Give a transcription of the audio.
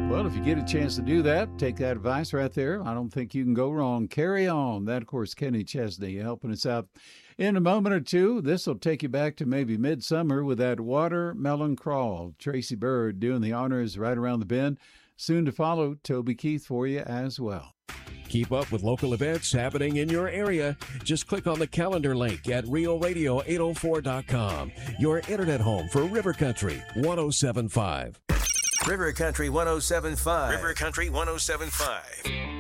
Well, if you get a chance to do that, take that advice right there. I don't think you can go wrong. Carry on. That, of course, Kenny Chesney helping us out in a moment or two. This will take you back to maybe midsummer with that Watermelon Crawl. Tracy Bird doing the honors right around the bend. Soon to follow, Toby Keith for you as well. Keep up with local events happening in your area. Just click on the calendar link at RioRadio804.com, your internet home for River Country 107.5. River Country 107.5. River Country 107.5.